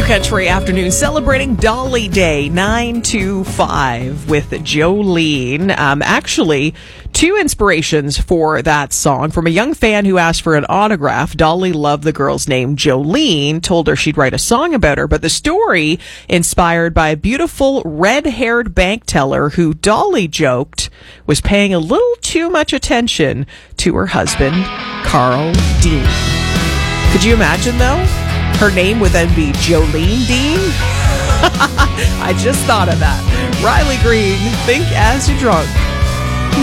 Country Afternoon, celebrating Dolly Day 925 with Jolene. Actually, two inspirations for that song. From a young fan who asked for an autograph, Dolly loved the girl's name, Jolene, told her she'd write a song about her. But the story inspired by a beautiful red-haired bank teller who Dolly joked was paying a little too much attention to her husband, Carl Dean. Could you imagine, though? Her name would then be Jolene Dean? I just thought of that. Riley Green, Think As You're Drunk.